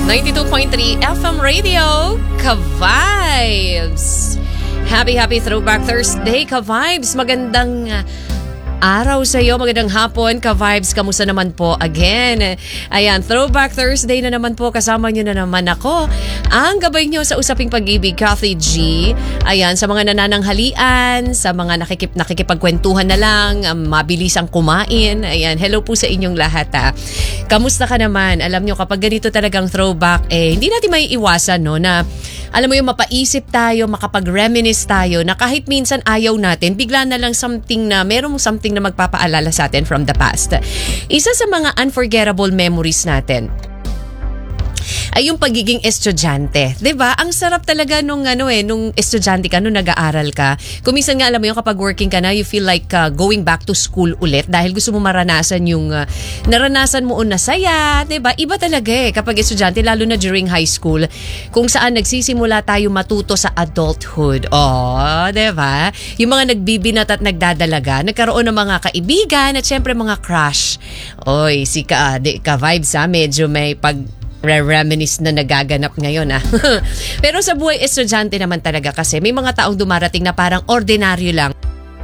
92.3 FM Radio, Ka-Vibes! Happy Throwback Thursday, Ka-Vibes! Magandang araw sa iyo, magandang hapon, Ka-Vibes. Kamusta naman po again? Ayan, Throwback Thursday na naman po. Kasama nyo na naman ako. Ang gabay nyo sa Usaping Pag-ibig, Kathy G. Ayan, sa mga nanananghalian, sa mga nakikipagkwentuhan na lang, mabilis ang kumain. Ayan, hello po sa inyong lahat. Kamusta ka naman? Alam nyo, kapag ganito talagang throwback, hindi natin may iwasan, no, na alam mo yung mapaisip tayo, makapag-reminisce tayo na kahit minsan ayaw natin, bigla na lang merong something na magpapaalala sa atin from the past. Isa sa mga unforgettable memories natin ay yung pagiging estudyante. 'Di ba? Ang sarap talaga nung estudyante ka, nung nag-aaral ka. Kung minsan nga alam mo yung kapag working ka na, you feel like going back to school ulit dahil gusto mo maranasan yung naranasan mo na saya, 'di ba? Iba talaga kapag estudyante, lalo na during high school, kung saan nagsisimula tayo matuto sa adulthood. Oh, 'di ba? Yung mga nagbibinat at nagdadalaga, nagkaroon ng mga kaibigan at syempre mga crush. Oy, si Ka-Vibes medyo may reminisce na nagaganap ngayon Pero sa buhay estudyante naman talaga kasi may mga taong dumarating na parang ordinaryo lang.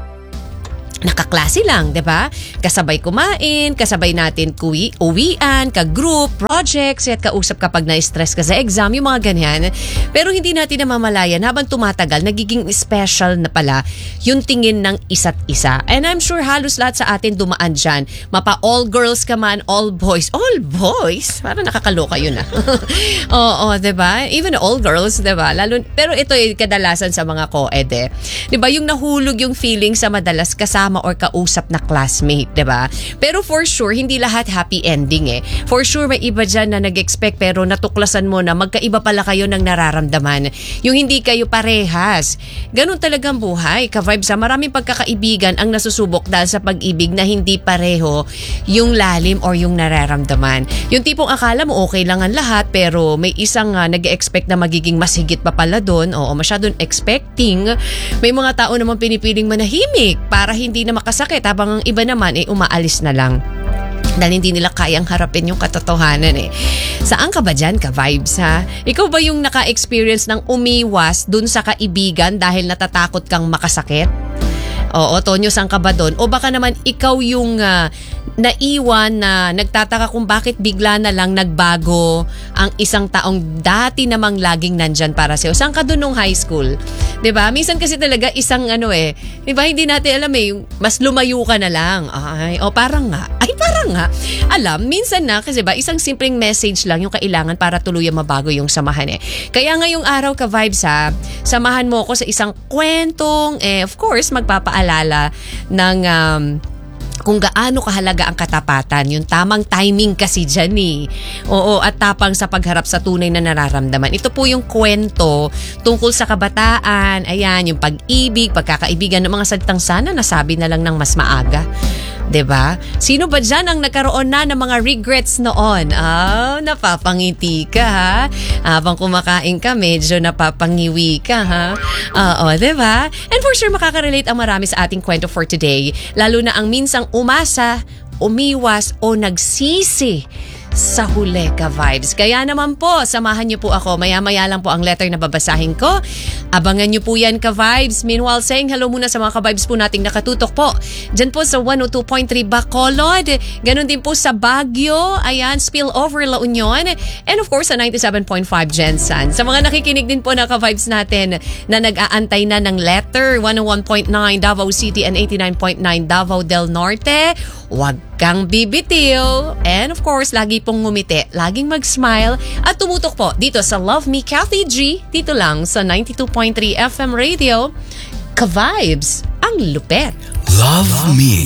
Nakaklase lang, 'di ba? Kasabay kumain, kasabay natin uwian, ka-group, projects, at kausap kapag na-stress ka sa exam, yung mga ganyan. Pero hindi natin namamalayan habang tumatagal, nagiging special na pala yung tingin ng isa't isa. And I'm sure halos lahat sa atin dumaan dyan. Mapa all girls ka man, all boys. All boys? Parang nakakaloka yun Oo, 'di ba? Even all girls, 'di ba? Pero ito kadalasan sa mga co-ed 'Di ba? Yung nahulog yung feeling sa madalas kasama or kausap na classmate, 'di ba? Pero for sure, hindi lahat happy ending For sure, may iba dyan na nag-expect pero natuklasan mo na magkaiba pala kayo ng nararamdaman. Yung hindi kayo parehas. Ganun talagang buhay. Ka-Vibes, maraming pagkakaibigan ang nasusubok dahil sa pag-ibig na hindi pareho yung lalim or yung nararamdaman. Yung tipong akala mo okay lang ang lahat pero may isang nag-expect na magiging mas higit pa pala doon. Oo, masyadong expecting. May mga tao naman pinipiling manahimik para hindi na makasakit habang ang iba naman umaalis na lang dahil hindi nila kayang harapin yung katotohanan Saan ka ba dyan, Ka-Vibes Ikaw ba yung naka-experience ng umiwas dun sa kaibigan dahil natatakot kang makasakit? Oo, Tonyo, saan ka ba doon? O baka naman ikaw yung naiwan na nagtataka kung bakit bigla na lang nagbago ang isang taong dati namang laging nandyan para sa'yo. Saan ka doon nung high school? 'Di ba? Minsan kasi talaga isang 'di ba, hindi natin alam yung mas lumayo ka na lang. Parang nga. Alam, minsan na kasi ba isang simpleng message lang yung kailangan para tuluyan mabago yung samahan Kaya ngayong araw, Ka-Vibes samahan mo ako sa isang kwentong of course magpapaalala ng kung gaano kahalaga ang katapatan, yung tamang timing kasi dyan Oo, at tapang sa pagharap sa tunay na nararamdaman. Ito po yung kwento tungkol sa kabataan, ayan, yung pag-ibig, pagkakaibigan ng mga salitang sana nasabi na lang ng mas maaga. 'Di ba? Sino ba dyan ang nagkaroon na ng mga regrets noon? Napapangiti ka Habang kumakain ka, medyo napapangiwi ka Oo, 'di ba? And for sure makaka-relate ang marami sa ating kwento for today, lalo na ang minsang umasa, umiwas o nagsisi sa huli, Ka-Vibes. Kaya naman po, samahan niyo po ako. Maya-maya lang po ang letter na babasahin ko. Abangan niyo po yan, Ka-Vibes. Meanwhile, saying hello muna sa mga Ka-Vibes po nating nakatutok po. Diyan po sa 102.3 Bacolod. Ganon din po sa Baguio. Ayan, Spillover, La Union. And of course, sa 97.5 Gensan. Sa mga nakikinig din po na Ka-Vibes natin na nag-aantay na ng letter, 101.9 Davao City and 89.9 Davao del Norte. Huwag kang bibitiw. And of course, lagi pong ngumiti, laging mag-smile at tumutok po dito sa Love Me Kathy G, dito lang sa 92.3 FM Radio. Ka-Vibes, ang lupet. Love Me